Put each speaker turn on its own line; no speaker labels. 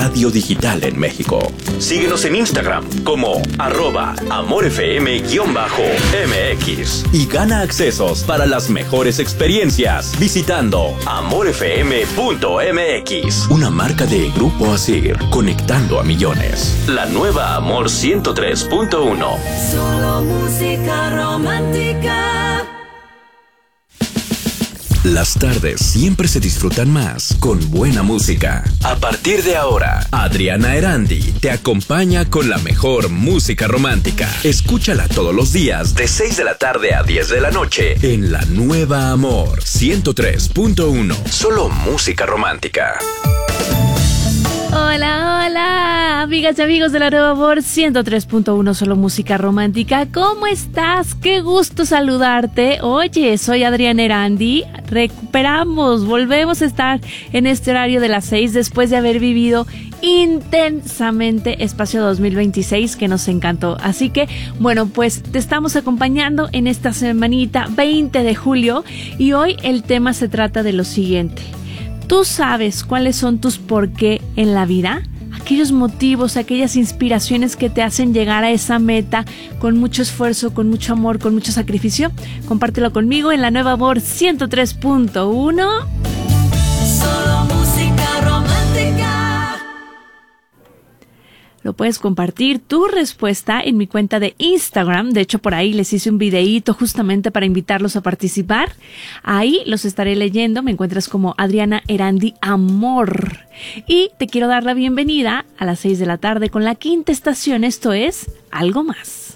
radio digital en México. Síguenos en Instagram como @amorfm_mx y gana accesos para las mejores experiencias visitando amorfm.mx. Una marca de Grupo Asir, conectando a millones. La nueva Amor 103.1.
Solo música romántica.
Las tardes siempre se disfrutan más con buena música. A partir de ahora, Adriana Erandi te acompaña con la mejor música romántica. Escúchala todos los días de 6 de la tarde a 10 de la noche en La Nueva Amor 103.1. Solo música romántica.
Hola, hola, amigas y amigos de La Nueva Amor 103.1, solo música romántica. ¿Cómo estás? Qué gusto saludarte. Oye, soy Adriana Erandi. Volvemos a estar en este horario de las 6 después de haber vivido intensamente Espacio 2026, que nos encantó. Así que, bueno, pues te estamos acompañando en esta semanita 20 de julio y hoy el tema se trata de lo siguiente. ¿Tú sabes cuáles son tus por qué en la vida? Aquellos motivos, aquellas inspiraciones que te hacen llegar a esa meta con mucho esfuerzo, con mucho amor, con mucho sacrificio. Compártelo conmigo en La Nueva Amor 103.1.
Solo música romántica.
Lo puedes compartir tu respuesta en mi cuenta de Instagram. De hecho, por ahí les hice un videíto justamente para invitarlos a participar. Ahí los estaré leyendo. Me encuentras como Adriana Erandi Amor. Y te quiero dar la bienvenida a las 6 de la tarde con la quinta estación. Esto es Algo Más.